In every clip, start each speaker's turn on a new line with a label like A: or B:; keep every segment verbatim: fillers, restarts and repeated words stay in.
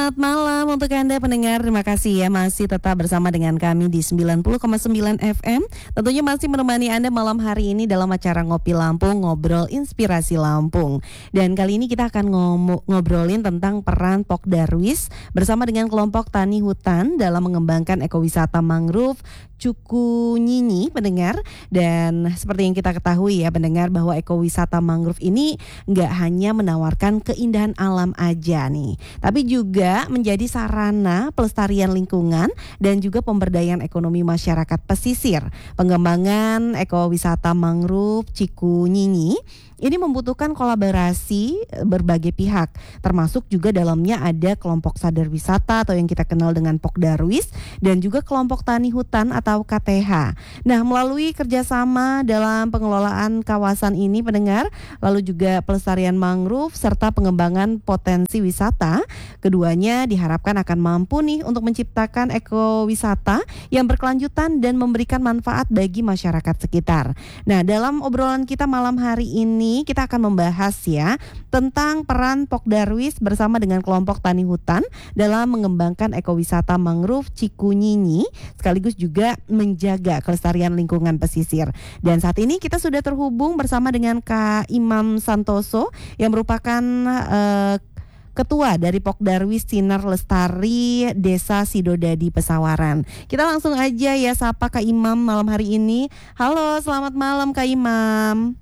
A: Selamat malam untuk Anda pendengar. Terima kasih ya masih tetap bersama dengan kami di sembilan puluh koma sembilan F M. Tentunya masih menemani Anda malam hari ini dalam acara Ngopi Lampung, Ngobrol Inspirasi Lampung. Dan kali ini kita akan ngom- ngobrolin tentang peran Pok Darwis bersama dengan kelompok tani hutan dalam mengembangkan ekowisata mangrove Cukunyinyi, pendengar. Dan seperti yang kita ketahui ya pendengar, bahwa ekowisata mangrove ini nggak hanya menawarkan keindahan alam aja nih, tapi juga menjadi sarana pelestarian lingkungan dan juga pemberdayaan ekonomi masyarakat pesisir. Pengembangan ekowisata mangrove Cukunyinyi ini membutuhkan kolaborasi berbagai pihak, termasuk juga dalamnya ada kelompok sadar wisata atau yang kita kenal dengan Pok Darwis dan juga kelompok tani hutan atau K T H. Nah, melalui kerjasama dalam pengelolaan kawasan ini pendengar, lalu juga pelestarian mangrove serta pengembangan potensi wisata, keduanya diharapkan akan mampu nih untuk menciptakan ekowisata yang berkelanjutan dan memberikan manfaat bagi masyarakat sekitar. Nah, dalam obrolan kita malam hari ini kita akan membahas ya tentang peran Pok Darwis bersama dengan kelompok tani hutan dalam mengembangkan ekowisata mangrove Cukunyinyi sekaligus juga menjaga kelestarian lingkungan pesisir. Dan saat ini kita sudah terhubung bersama dengan Kak Imam Santoso yang merupakan uh, Ketua dari Pok Darwis Sinar Lestari Desa Sidodadi Pesawaran. Kita langsung aja ya sapa Kak Imam malam hari ini. Halo, selamat malam Kak Imam.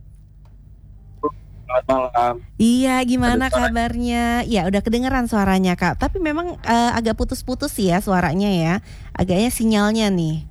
B: Selamat malam.
A: Iya, gimana kabarnya? Ya, udah kedengeran suaranya Kak. Tapi memang uh, agak putus-putus ya suaranya ya. Agaknya sinyalnya nih.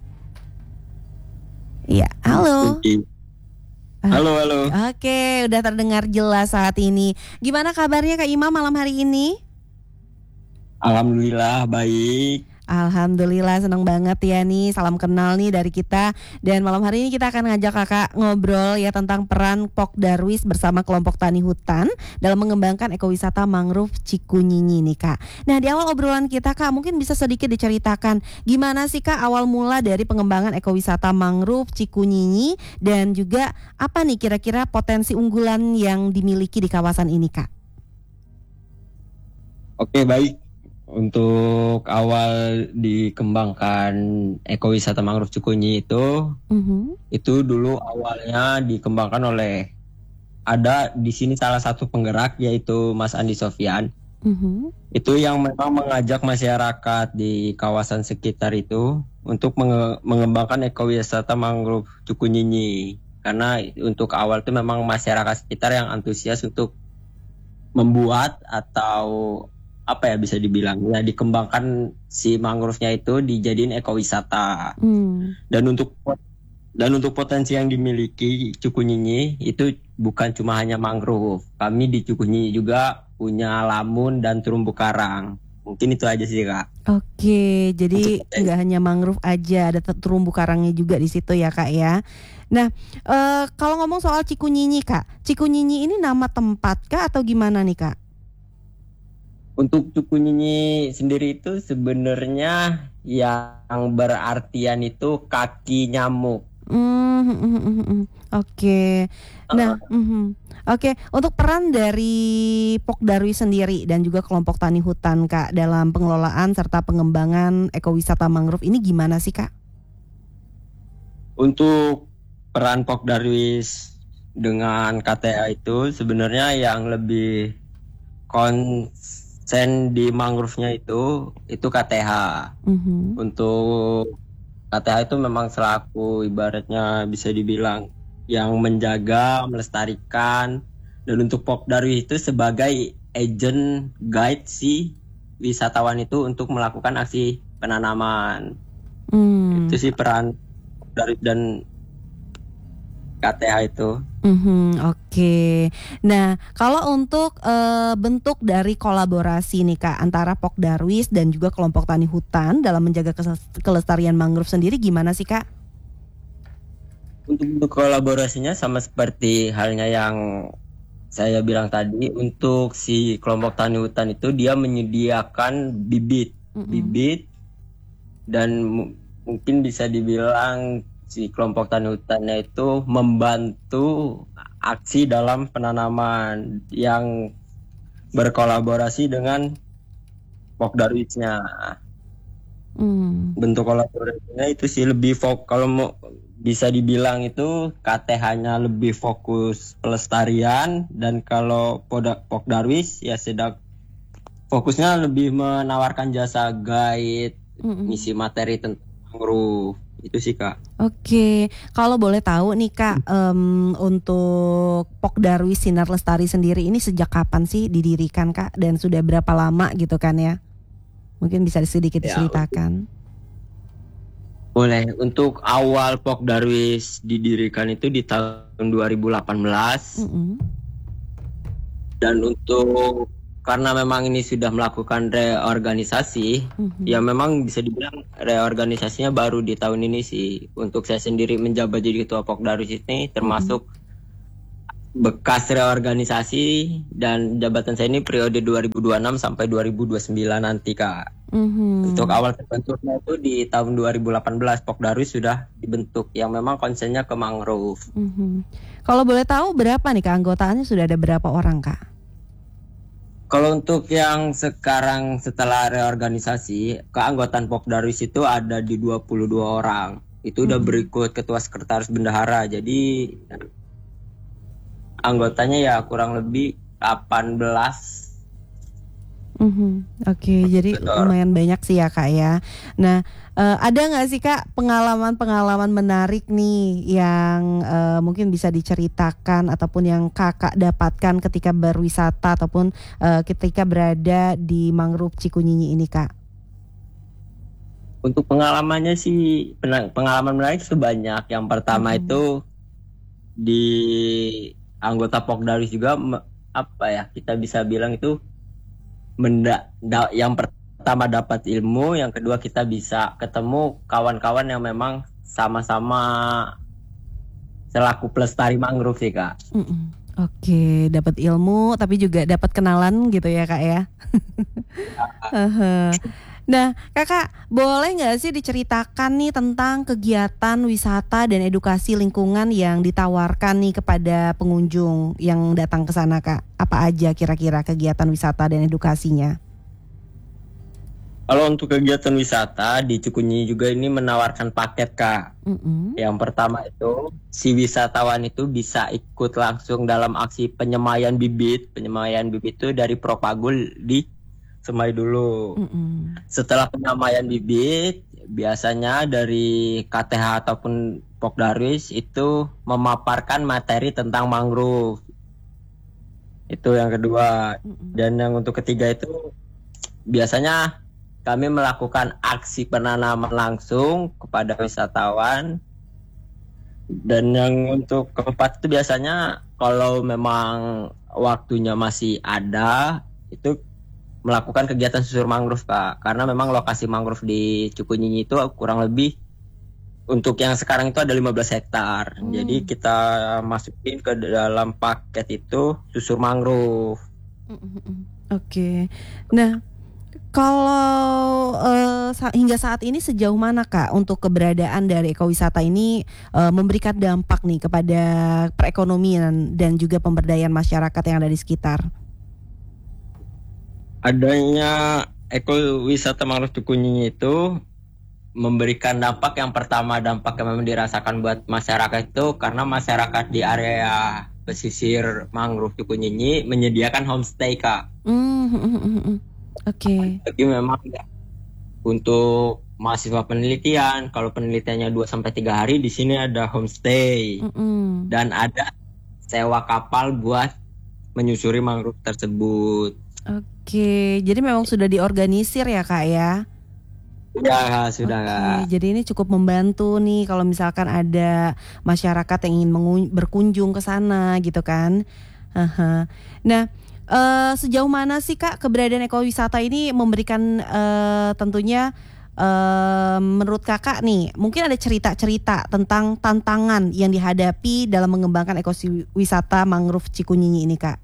A: Iya, halo.
B: Halo, halo.
A: Oke, udah terdengar jelas saat ini. Gimana kabarnya Kak Imam malam hari ini?
B: Alhamdulillah baik.
A: Alhamdulillah, senang banget ya nih, salam kenal nih dari kita. Dan malam hari ini kita akan ngajak kakak ngobrol ya tentang peran Pok Darwis bersama kelompok tani hutan dalam mengembangkan ekowisata mangrove Cukunyinyi nih Kak. Nah, di awal obrolan kita Kak, mungkin bisa sedikit diceritakan gimana sih Kak awal mula dari pengembangan ekowisata mangrove Cukunyinyi dan juga apa nih kira-kira potensi unggulan yang dimiliki di kawasan ini Kak?
B: Oke, baik. Untuk awal dikembangkan ekowisata mangrove Cukunyinyi itu, uh-huh. itu dulu awalnya dikembangkan oleh ada di sini salah satu penggerak yaitu Mas Andi Sofyan. Uh-huh. Itu yang memang mengajak masyarakat di kawasan sekitar itu untuk menge- mengembangkan ekowisata mangrove Cukunyinyi. Karena untuk awal itu memang masyarakat sekitar yang antusias untuk membuat atau apa ya bisa dibilang ya dikembangkan si mangrove-nya itu dijadiin ekowisata. Hmm. Dan untuk dan untuk potensi yang dimiliki Cukunyinyi itu bukan cuma hanya mangrove. Kami di Cukunyinyi juga punya lamun dan terumbu karang. Mungkin itu aja sih Kak.
A: Oke, jadi nggak hanya mangrove aja, ada terumbu karangnya juga di situ ya Kak ya. Nah, uh, kalau ngomong soal Cukunyinyi Kak, Cukunyinyi ini nama tempat Kak atau gimana nih Kak?
B: Untuk Cukunyinyi sendiri itu sebenarnya yang berartian itu kaki nyamuk.
A: Mm, mm, mm, mm, mm. Oke. Nah, uh. mm, mm. Oke. Untuk peran dari Pok Darwis sendiri dan juga kelompok tani hutan Kak dalam pengelolaan serta pengembangan ekowisata mangrove ini gimana sih Kak?
B: Untuk peran Pok Darwis dengan K T A itu sebenarnya yang lebih kons Sen di mangrove-nya itu itu K T H. Uh-huh. Untuk K T H itu memang selaku ibaratnya bisa dibilang yang menjaga, melestarikan, dan untuk Pok Darwis itu sebagai agent guide si wisatawan itu untuk melakukan aksi penanaman. Hmm. Itu sih peran Pok Darwis dan K T H itu.
A: Mm-hmm, Oke, okay. Nah kalau untuk uh, bentuk dari kolaborasi nih Kak antara Pok Darwis dan juga kelompok tani hutan dalam menjaga kelestarian mangrove sendiri gimana sih Kak?
B: Untuk bentuk kolaborasinya sama seperti halnya yang saya bilang tadi, untuk si kelompok tani hutan itu dia menyediakan bibit, mm-hmm. bibit dan m- mungkin bisa dibilang si kelompok tani hutannya itu membantu aksi dalam penanaman yang berkolaborasi dengan Pok Darwisnya.
A: Hmm.
B: Bentuk kolaborasinya itu sih lebih fokus, kalau mau bisa dibilang itu K T H-nya lebih fokus pelestarian, dan kalau Poda, Pok Darwis ya sedang fokusnya lebih menawarkan jasa guide,
A: Mm-mm.
B: ngisi materi tentang mangrove. Itu sih Kak.
A: Oke, kalau boleh tahu nih Kak, um, untuk Pok Darwis Sinar Lestari sendiri ini sejak kapan sih didirikan Kak, dan sudah berapa lama gitu kan ya? Mungkin bisa sedikit
B: Ya,
A: diceritakan.
B: Boleh. Untuk awal Pok Darwis didirikan itu di tahun dua ribu delapan belas.
A: Mm-mm.
B: Dan untuk karena memang ini sudah melakukan reorganisasi, mm-hmm. ya memang bisa dibilang reorganisasinya baru di tahun ini sih. Untuk saya sendiri menjabat jadi ketua Pok Darwis ini termasuk mm-hmm. bekas reorganisasi, dan jabatan saya ini periode dua ribu dua puluh enam sampai dua ribu dua puluh sembilan nanti Kak. Mm-hmm. Untuk awal terbentuknya itu di tahun dua ribu delapan belas Pok Darwis sudah dibentuk, yang memang konsennya ke mangrove.
A: Mm-hmm. Kalau boleh tahu berapa nih Kak anggotaannya, sudah ada berapa orang Kak?
B: Kalau untuk yang sekarang setelah reorganisasi, keanggotaan Pok Darwis itu ada di dua puluh dua orang. Itu udah mm-hmm. berikut ketua sekretaris bendahara. Jadi anggotanya ya kurang lebih delapan belas.
A: Mm-hmm. Oke, okay, jadi lumayan banyak sih ya Kak ya. Nah, uh, ada nggak sih Kak pengalaman-pengalaman menarik nih yang uh, mungkin bisa diceritakan ataupun yang Kakak dapatkan ketika berwisata ataupun uh, ketika berada di mangrove Cikunyinyi ini Kak?
B: Untuk pengalamannya sih, pengalaman menarik sebanyak. Yang pertama mm-hmm. itu di anggota Pok Darwis juga, apa ya, kita bisa bilang itu Menda, da, yang pertama dapat ilmu, yang kedua kita bisa ketemu kawan-kawan yang memang sama-sama selaku pelestari mangrove sih Kak.
A: Mm-mm. Oke, dapat ilmu tapi juga dapat kenalan gitu ya Kak ya. Nah Kakak, boleh nggak sih diceritakan nih tentang kegiatan wisata dan edukasi lingkungan yang ditawarkan nih kepada pengunjung yang datang ke sana Kak? Apa aja kira-kira kegiatan wisata dan edukasinya?
B: Kalau untuk kegiatan wisata di Cikunyi juga ini menawarkan paket Kak. Mm-hmm. Yang pertama itu si wisatawan itu bisa ikut langsung dalam aksi penyemaian bibit. Penyemaian bibit itu dari Propagul di Semai dulu. Mm-hmm. Setelah penyemaian bibit, biasanya dari K T H ataupun Pok Darwis itu memaparkan materi tentang mangrove. Itu yang kedua. Mm-hmm. Dan yang untuk ketiga itu biasanya kami melakukan aksi penanaman langsung kepada wisatawan. Dan yang untuk keempat itu biasanya kalau memang waktunya masih ada, itu melakukan kegiatan susur mangrove Kak. Karena memang lokasi mangrove di Cikunyinyi itu kurang lebih untuk yang sekarang itu ada lima belas hektar. Hmm. Jadi kita masukin ke dalam paket itu susur mangrove.
A: Oke. Okay. Nah, kalau uh, hingga saat ini sejauh mana Kak untuk keberadaan dari ekowisata ini uh, memberikan dampak nih kepada perekonomian dan juga pemberdayaan masyarakat yang ada di sekitar?
B: Adanya ekowisata mangrove Cikunyinyi itu memberikan dampak. Yang pertama, dampak yang memang dirasakan buat masyarakat itu karena masyarakat di area pesisir mangrove Cikunyinyi menyediakan homestay Kak. Mm-hmm. Oke. Okay. Jadi memang ya, untuk mahasiswa penelitian, kalau penelitiannya dua sampai tiga hari di sini ada homestay. Mm-hmm. Dan ada sewa kapal buat menyusuri mangrove tersebut.
A: Oke, okay. Jadi memang sudah diorganisir ya Kak ya?
B: Ya, sudah
A: okay.
B: Kak.
A: Jadi ini cukup membantu nih kalau misalkan ada masyarakat yang ingin mengun- berkunjung ke sana gitu kan. Uh-huh. Nah, Uh, sejauh mana sih Kak keberadaan ekowisata ini memberikan uh, tentunya uh, menurut Kakak nih mungkin ada cerita-cerita tentang tantangan yang dihadapi dalam mengembangkan ekowisata mangrove Cikunyinyi ini Kak?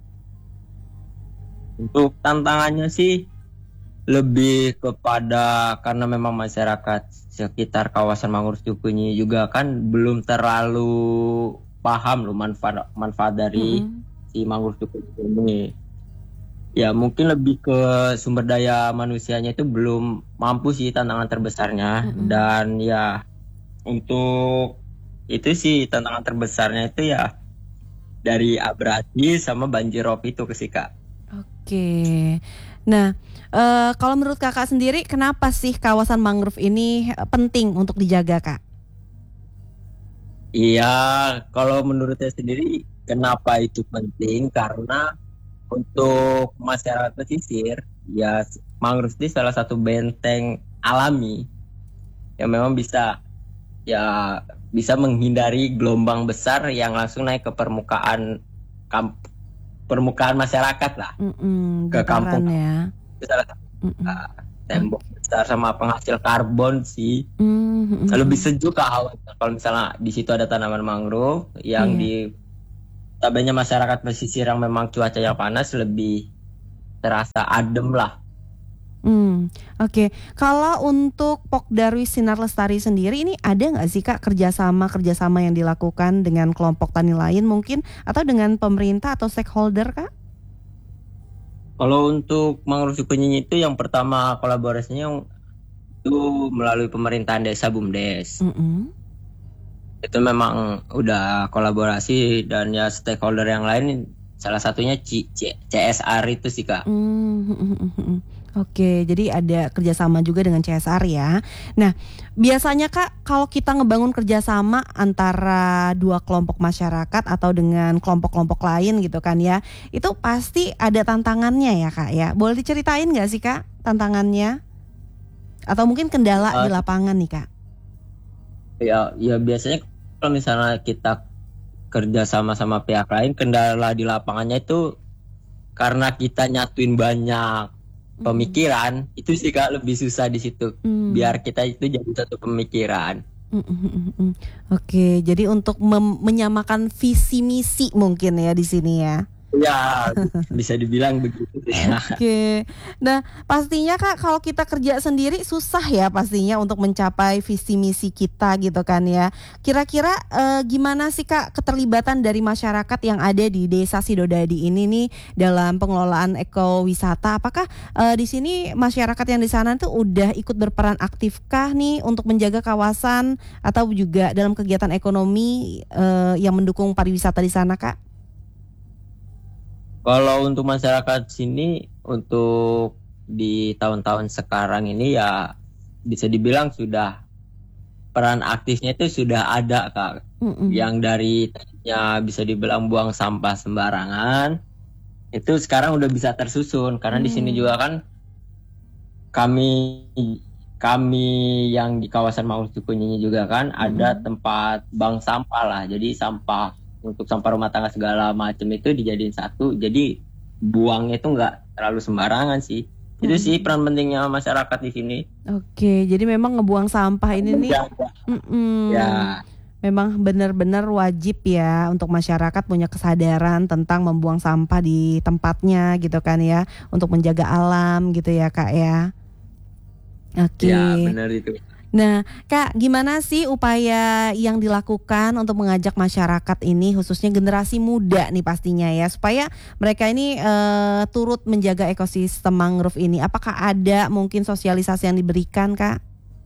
B: Untuk tantangannya sih lebih kepada karena memang masyarakat sekitar kawasan mangrove Cikunyinyi juga kan belum terlalu paham loh manfaat manfaat dari mm-hmm. mangrove Cikunyinyi ini. Ya mungkin lebih ke sumber daya manusianya itu belum mampu sih tantangan terbesarnya. Mm-hmm. Dan ya untuk itu sih tantangan terbesarnya itu ya dari abrasi sama banjir rob itu sih Kak.
A: Oke. Nah uh, kalau menurut Kakak sendiri kenapa sih kawasan mangrove ini penting untuk dijaga Kak?
B: Iya, kalau menurut saya sendiri kenapa itu penting karena untuk masyarakat pesisir, ya mangrove ini salah satu benteng alami yang memang bisa ya bisa menghindari gelombang besar yang langsung naik ke permukaan kamp, permukaan masyarakat lah,
A: Mm-mm,
B: ke kampung
A: ya.
B: Itu salah satu uh, tembok okay. besar sama penghasil karbon sih.
A: Mm-hmm.
B: Lebih sejuk hawa kalau misalnya di situ ada tanaman mangrove yang yeah. di tabanya masyarakat pesisir yang memang cuacanya panas lebih terasa adem lah.
A: Hmm, Oke, okay. Kalau untuk Pokdarwis Sinar Lestari sendiri ini ada nggak sih Kak kerjasama kerjasama yang dilakukan dengan kelompok tani lain mungkin atau dengan pemerintah atau stakeholder Kak?
B: Kalau untuk mangrove Cikunyi itu yang pertama kolaborasinya itu melalui pemerintahan desa BUMDes. Mm-hmm. Itu memang udah kolaborasi dan ya stakeholder yang lain salah satunya C- C- C S R itu sih Kak.
A: Mm-hmm. Oke, jadi ada kerjasama juga dengan C S R ya. Nah, biasanya Kak kalau kita ngebangun kerjasama antara dua kelompok masyarakat atau dengan kelompok-kelompok lain gitu kan ya, itu pasti ada tantangannya ya Kak ya. Boleh diceritain nggak sih Kak tantangannya? Atau mungkin kendala uh, di lapangan nih Kak?
B: Ya, ya biasanya kalau misalnya kita kerja sama-sama pihak lain, kendala di lapangannya itu karena kita nyatuin banyak pemikiran, mm. itu sih Kak lebih susah di situ. Mm. Biar kita itu jadi satu pemikiran.
A: Mm-mm-mm. Oke, jadi untuk mem- menyamakan visi misi mungkin ya di sini ya.
B: Ya, bisa dibilang begitu.
A: Oke. Nah, pastinya Kak kalau kita kerja sendiri susah ya pastinya untuk mencapai visi misi kita gitu kan ya. Kira-kira eh, gimana sih Kak keterlibatan dari masyarakat yang ada di Desa Sidodadi ini nih dalam pengelolaan ekowisata? Apakah eh, di sini masyarakat yang di sana tuh udah ikut berperan aktifkah nih untuk menjaga kawasan atau juga dalam kegiatan ekonomi eh, yang mendukung pariwisata di sana Kak?
B: Kalau untuk masyarakat sini untuk di tahun-tahun sekarang ini ya bisa dibilang sudah peran aktifnya itu sudah ada Kak. Mm-mm. Yang dari tadinya bisa dibilang buang sampah sembarangan itu sekarang udah bisa tersusun karena mm. di sini juga kan kami kami yang di kawasan Mangrove Cikunyi juga kan mm. ada tempat bank sampah lah. Jadi sampah untuk sampah rumah tangga segala macam itu dijadiin satu, jadi buangnya itu nggak terlalu sembarangan sih. Itu hmm. sih peran pentingnya masyarakat di sini.
A: Oke, jadi memang ngebuang sampah ini nih, ya, memang benar-benar wajib ya untuk masyarakat punya kesadaran tentang membuang sampah di tempatnya gitu kan ya, untuk menjaga alam gitu ya Kak ya. Oke.
B: Ya benar itu.
A: Nah, Kak, gimana sih upaya yang dilakukan untuk mengajak masyarakat ini, khususnya generasi muda nih pastinya ya, supaya mereka ini uh, turut menjaga ekosistem mangrove ini? Apakah ada mungkin sosialisasi yang diberikan, Kak?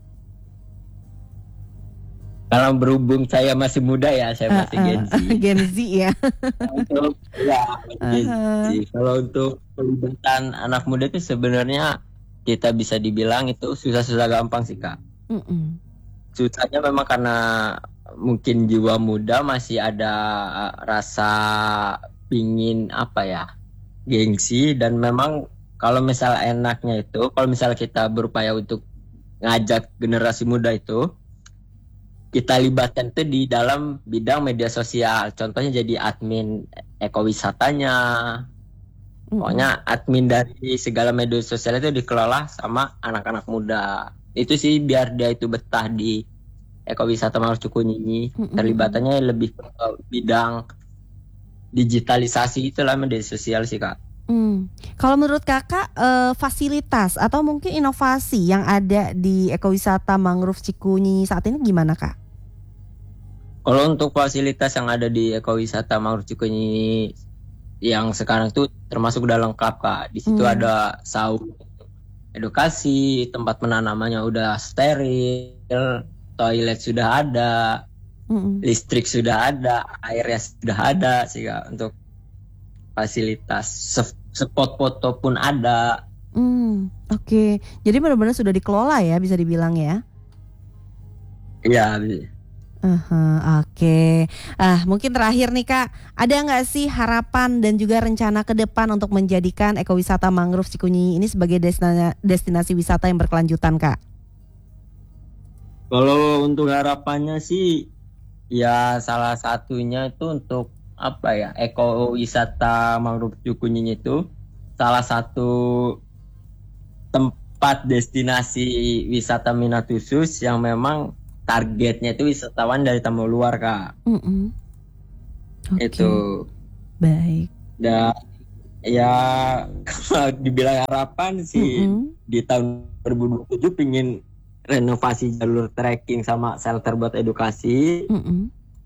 B: Kalau berhubung saya masih muda ya, saya masih uh, uh, Gen Z.
A: Gen Z ya.
B: Untuk, ya, Gen Z. Kalau untuk pelibatan anak muda itu sebenarnya kita bisa dibilang itu susah-susah gampang sih Kak. Mm-mm. Susahnya memang karena mungkin jiwa muda masih ada rasa pingin apa ya, gengsi, dan memang kalau misal enaknya itu kalau misal kita berupaya untuk ngajak generasi muda itu kita libatkan itu di dalam bidang media sosial, contohnya jadi admin ekowisatanya. Mm-mm. Pokoknya admin dari segala media sosial itu dikelola sama anak-anak muda. Itu sih biar dia itu betah di ekowisata Mangrove Cikunyi. Mm-hmm. Terlibatannya lebih ke bidang digitalisasi itulah media sosial sih Kak.
A: Mm. Kalau menurut Kakak eh, fasilitas atau mungkin inovasi yang ada di ekowisata Mangrove Cikunyi saat ini gimana Kak?
B: Kalau untuk fasilitas yang ada di ekowisata Mangrove Cikunyi yang sekarang tuh termasuk udah lengkap Kak. Di situ hmm. ada saung edukasi, tempat penanamannya udah steril, toilet sudah ada, hmm. listrik sudah ada, airnya sudah ada sih Kak, untuk fasilitas. Spot foto pun ada.
A: Hmm, oke. Okay. Jadi benar-benar sudah dikelola ya, bisa dibilang ya?
B: Iya.
A: Uh-huh, oke. Okay. Ah, mungkin terakhir nih Kak, ada nggak sih harapan dan juga rencana ke depan untuk menjadikan ekowisata mangrove Cikunyi ini sebagai destinasi, destinasi wisata yang berkelanjutan Kak?
B: Kalau untuk harapannya sih, ya salah satunya itu untuk apa ya, ekowisata mangrove Cikunyi itu salah satu tempat destinasi wisata minat khusus yang memang targetnya itu wisatawan dari tamu luar Kak.
A: Mm-hmm. Okay.
B: Itu.
A: Baik.
B: Dan ya kalau dibilang harapan sih mm-hmm. di tahun dua ribu dua puluh tujuh pingin renovasi jalur trekking sama shelter buat edukasi. Mm-hmm.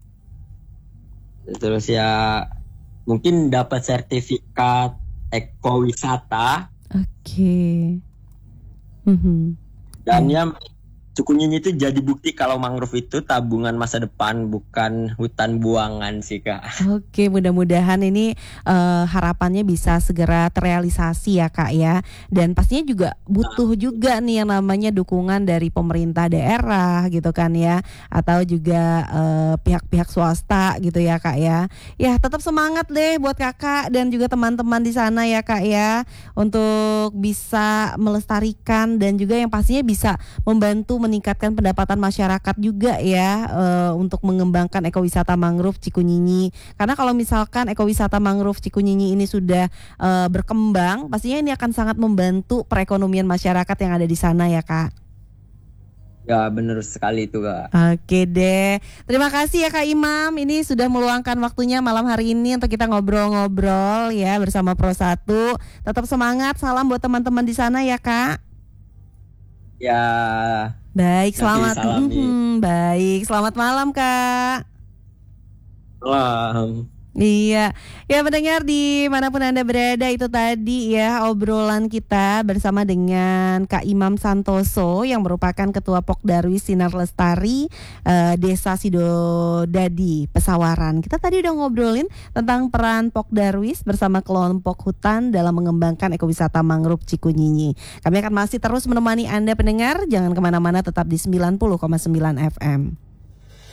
B: Terus ya mungkin dapat sertifikat ekowisata.
A: Oke. Okay. Mm-hmm.
B: Dan mm. ya Cikunyi itu jadi bukti kalau mangrove itu tabungan masa depan, bukan hutan buangan sih Kak.
A: Oke, mudah-mudahan ini uh, harapannya bisa segera terrealisasi ya Kak ya. Dan pastinya juga butuh juga nih yang namanya dukungan dari pemerintah daerah gitu kan ya. Atau juga uh, pihak-pihak swasta gitu ya Kak ya. Ya tetap semangat deh buat Kakak dan juga teman-teman di sana ya Kak ya. Untuk bisa melestarikan dan juga yang pastinya bisa membantu meningkatkan pendapatan masyarakat juga ya uh, untuk mengembangkan ekowisata mangrove Cikunyi. Karena kalau misalkan ekowisata mangrove Cikunyi ini sudah uh, berkembang, pastinya ini akan sangat membantu perekonomian masyarakat yang ada di sana ya Kak.
B: Ya benar sekali itu Kak.
A: Oke deh, terima kasih ya Kak Imam. Ini sudah meluangkan waktunya malam hari ini untuk kita ngobrol-ngobrol ya bersama Pro satu. Tetap semangat, salam buat teman-teman di sana ya Kak.
B: Ya.
A: Baik, selamat hmm, baik, selamat malam Kak.
B: Malam.
A: Iya, ya mendengar dimanapun Anda berada, itu tadi ya obrolan kita bersama dengan Kak Imam Santoso yang merupakan Ketua Pokdarwis Sinar Lestari uh, Desa Sidodadi Pesawaran. Kita tadi udah ngobrolin tentang peran Pokdarwis bersama kelompok hutan dalam mengembangkan ekowisata mangrove Cikunyi. Kami akan masih terus menemani Anda pendengar, jangan kemana-mana, tetap di sembilan puluh koma sembilan F M.